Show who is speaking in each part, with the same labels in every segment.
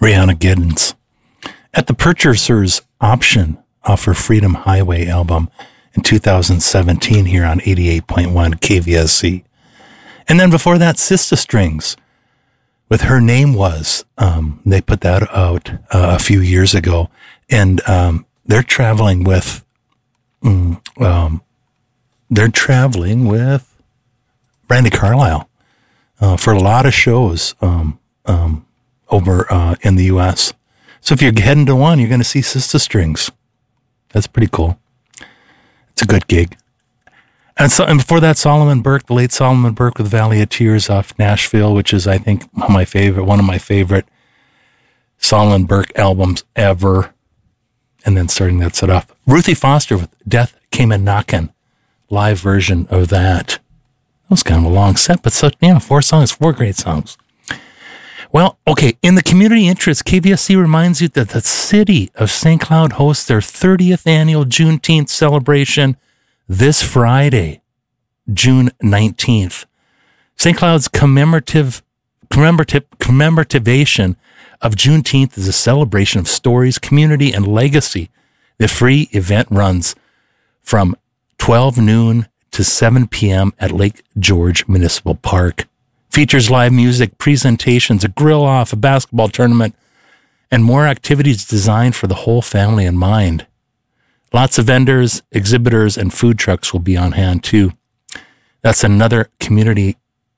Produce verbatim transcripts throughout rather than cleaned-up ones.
Speaker 1: Rihanna Giddens. At the purchaser's option off her Freedom Highway album in two thousand seventeen here on eighty-eight point one K V S C. And then before that, Sister Strings with Her Name Was. Um, they put that out uh, a few years ago. And um, they're traveling with, um, um, they're traveling with Brandi Carlile uh, for a lot of shows um, um, over uh, in the U S. So if you're heading to one, you're going to see Sister Strings. That's pretty cool. It's a good gig. And so, and before that, Solomon Burke, the late Solomon Burke with Valley of Tears off Nashville, which is, I think, my favorite, one of my favorite Solomon Burke albums ever. And then starting that set off, Ruthie Foster with Death Came a Knockin', live version of that. That was kind of a long set, but so, you know, four songs, four great songs. Well, okay, in the community interest, K V S C reminds you that the city of Saint Cloud hosts their thirtieth annual Juneteenth celebration this Friday, June nineteenth. Saint Cloud's commemorative, commemorative, commemorativation of Juneteenth is a celebration of stories, community, and legacy. The free event runs from twelve noon to seven p.m. at Lake George Municipal Park. Features live music, presentations, a grill-off, a basketball tournament, and more activities designed for the whole family in mind. Lots of vendors, exhibitors, and food trucks will be on hand, too. That's another community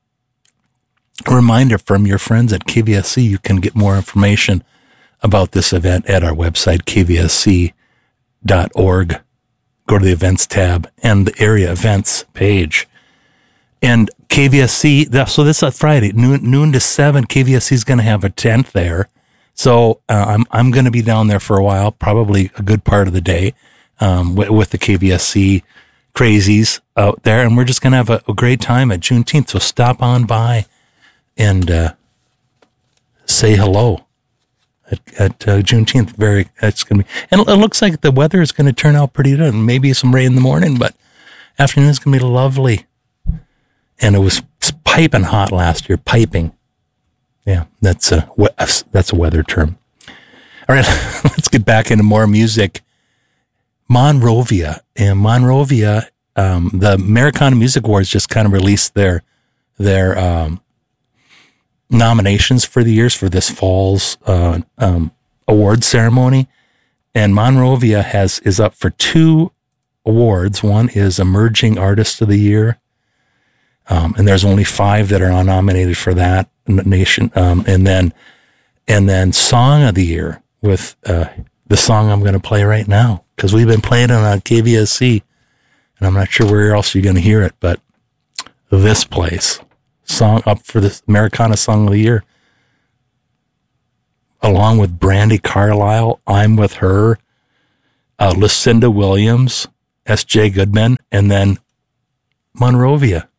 Speaker 1: reminder from your friends at K V S C. You can get more information about this event at our website, k v s c dot org. Go to the events tab and the area events page. And K V S C, so this is Friday, noon, noon to seven, K V S C is going to have a tent there. So uh, I'm I'm going to be down there for a while, probably a good part of the day, um, with, with the K V S C crazies out there. And we're just going to have a, a great time at Juneteenth. So stop on by and uh, say hello at, at uh, Juneteenth. Very, it's going to be, and it looks like the weather is going to turn out pretty good. Maybe some rain in the morning, but afternoon is going to be lovely. And it was piping hot last year, piping. Yeah, that's a, that's a weather term. All right, let's get back into more music. Monrovia. And Monrovia, um, the Americana Music Awards just kind of released their their um, nominations for the years for this fall's uh, um, award ceremony. And Monrovia has is up for two awards. One is Emerging Artist of the Year. Um, and there's only five that are nominated for that nation. Um, and then, and then Song of the Year with, uh, the song I'm going to play right now, because we've been playing it on K V S C and I'm not sure where else you're going to hear it, but this place, song up for the Americana Song of the Year, along with Brandi Carlile, I'm With Her, uh, Lucinda Williams, S J Goodman, and then Monrovia.